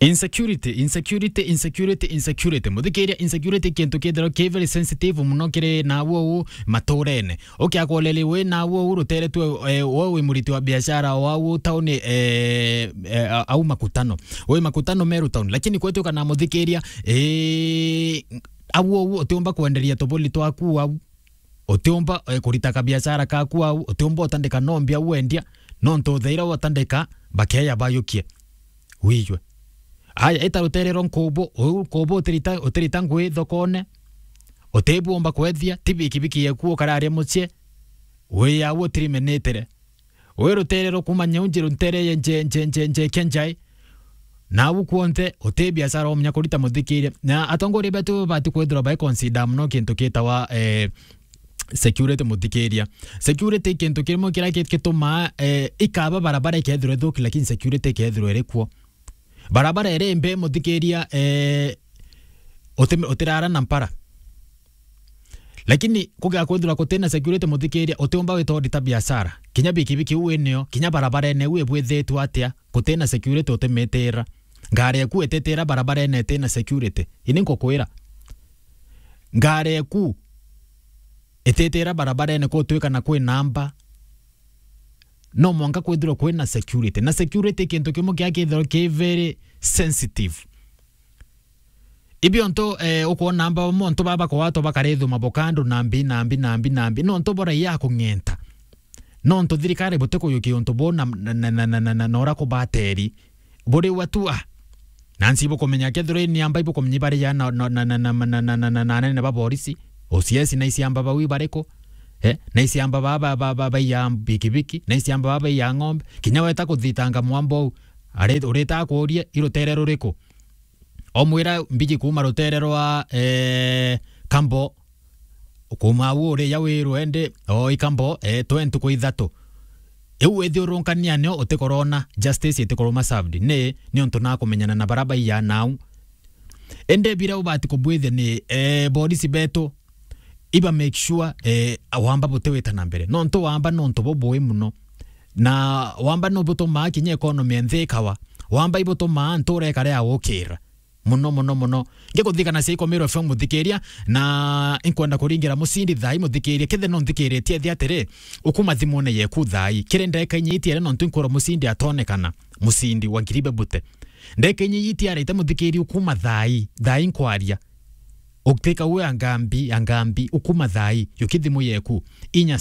Insecurity. Muthikiria insecurity kintu kithero ki very sensitive muno kiri na wo maturene. Ukiakolele we na wo rutere tu wo muriti wa biashara wa town au makutano. We makutano meru town. Lakini kwetu kana muthikiria awo otiomba kuenderia toboli twaku au otiomba kuritaka biashara kaku au otiomba otandika nombia wendia nonto theira watandika bakeya bayukie. Wijwe aya etaruterero nkobo utirita ngwe thokone otebomba kwethia tibikibiki yekuo kararia mucie we yawo trimenetere we ruterero kumanya unjiru ntere nje kenjai na ukwonte otebia sara omnya kurita muthikiria na atongori betu bati kwethira by consider mno kintu kitawa security muthikiria security kintu kirimo kira kituma ikaba barabara ikethiro thuki lakini security ikethiro erikuo barabara ere mbe muthikiria otirara na mpara lakini kuga kwethira kutena security muthikiria otiomba witodita biashara kinya bikibiki ueneo kinya barabara ene uwe bwethetwa atia kutena security otemetera ngare ku etetera barabara ene tena security ininko kwira ngare ku etetera barabara ene ko twika na kwe namba no mwanga kwethira kwena security na security kintu kimo kyakethiro ke very sensitive ibionto uko namba monto baba ko wato bakarethu mabokando nambi no nto bora ya kungenta no nto thirikari boteko yuki onto bona na nora ko bateri bore watu nansi bo komenya kethiro ni amba ibo komnyi bare ya na baborisi osiesi na isiamba bawi bareko na isiamba baba ya bikibiki na isiamba baba ya ngombe kinyaweta kuthitanga mwambo ureta kuria iroterero riko omwira mbiji kuma roterero wa kambo kuma wore ya wiru ende ikambo 20 ko ithato eu ethiorunkania ne otekorona justice etekoroma served ni onto na kumenyana na baraba ya now ende bira ubati kubwethe ni polisi beto iba make sure wamba boteweta na mbere nonto wamba nonto boboe muno na wamba no boto ma kinye economy enthekawa wamba iboto ma ntore kare awokira muno ngekuthika na seiko mero FM muthikiria na inkwenda kuringira musindi thai muthikiria kethe no nthikiria tie atere ukuma thimone yeku thai kirenda ekanyiti no ntinkoro musindi atonekana musindi wa ngiribe bute ndekenyi yiti arete muthikiria ukuma thai nkwaria ukiteka we angambi ukuma thai yukithimu yeku inya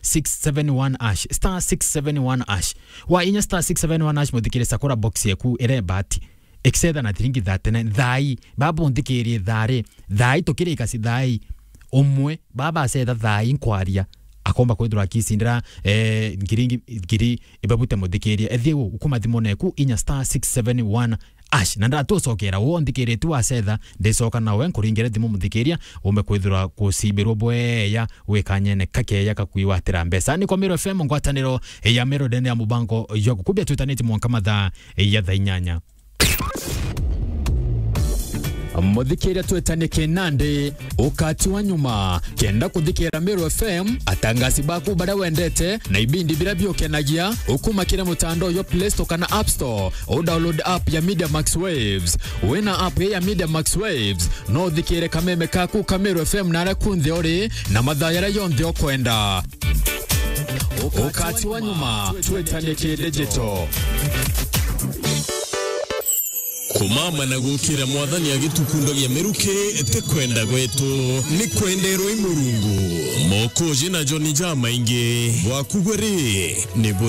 *671# wa inya *671# muthikire sakura box yeku ere bati exceda na tiringi thatene thai babu ndikiri thai tukirika si thai omwe baba seda thai nkwaria akomba kwithura kisindira ngiri ibabute muthikiria ethiu ukuma thimone yeku inya *671# na ndatocokera wo ndikire tu asetha ndecoka nawe nkuringire thimu muthikiria ume kwithura kusibirwo bweya wikanyene kakeya kakuiwatira mbesa ni kwa Mero FM ngwataniro ya Mero dene ya mubango yo kukubia tutaneti mwanka mathaa ya thainyanya muthikiria twetanike nande ukati wa nyuma kenda kuthikira Mero FM atangasi baku bara wendete na ibindi bila biokenagia ukumakira mutando yo Play Store kana App Store o download app ya Media Max Waves wena app ya Media Max Waves no thikire kameme kaku ka Mero FM nara kunthi ori na mathayara yonthe okwenda ukati wa nyuma twetanike digital kumama na gukira mwathani agitukundo gya meruke tekwenda gwetu ni kwendero imurungu moko jina Johnny Jamainge wakugweri ni